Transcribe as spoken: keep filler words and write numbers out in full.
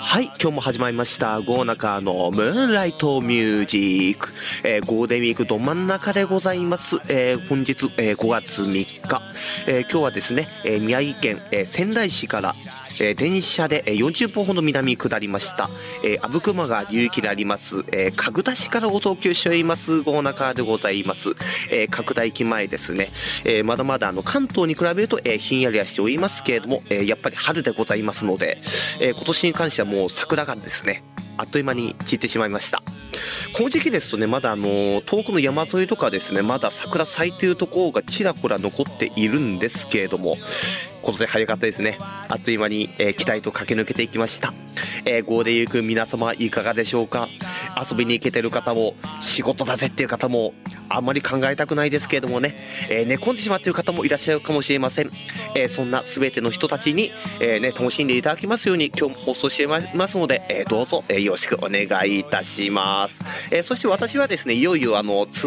はい、今日も始まりましたゴーナカのムーンライトミュージック、えー、ゴールデンウィークど真ん中でございます。えー、本日、えー、ごがつみっか、えー、今日はですね、えー、宮城県、えー、仙台市からえー、電車でよんじゅっぷんほど南に下りました、えー、阿武隈川流域であります、えー、角田市からお届けしておりますゴーナカでございます。えー、角田駅前ですね、えー、まだまだあの関東に比べると、えー、ひんやりはしておりますけれども、えー、やっぱり春でございますので、えー、今年に関してはもう桜がですねあっという間に散ってしまいました。この時期ですとね、まだあの遠くの山沿いとかですね、まだ桜咲いているところがちらほら残っているんですけれども、今年早かったですね。あっという間に、えー、期待と駆け抜けていきました。えー、ゴールデンウィーク皆様いかがでしょうか。遊びに行けてる方も仕事だぜっていう方もあんまり考えたくないですけれどもね、えー、寝込んでしまっている方もいらっしゃるかもしれません。えー、そんな全ての人たちに、えーね、楽しんでいただきますように今日も放送していますので、えー、どうぞ、えー、よろしくお願いいたします。えー、そして私はですね、いよいよあのツ